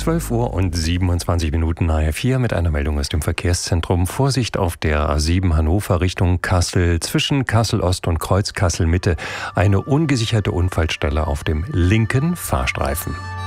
12 Uhr und 27 Minuten nahe 4 mit einer Meldung aus dem Verkehrszentrum. Vorsicht auf der A7 Hannover Richtung Kassel. Zwischen Kassel Ost und Kreuz Kassel Mitte eine ungesicherte Unfallstelle auf dem linken Fahrstreifen.